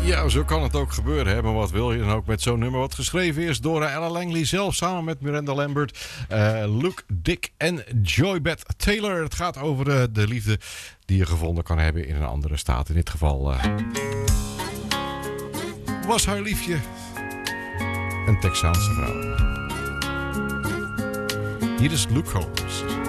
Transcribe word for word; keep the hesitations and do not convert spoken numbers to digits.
Ja, zo kan het ook gebeuren. Hè? Maar wat wil je dan ook met zo'n nummer wat geschreven is door Ella Langley zelf samen met Miranda Lambert, uh, Luke Dick en Joybeth Taylor. Het gaat over uh, de liefde die je gevonden kan hebben in een andere staat. In dit geval uh, was haar liefje een Texaanse vrouw. Hier is Luke Holmes.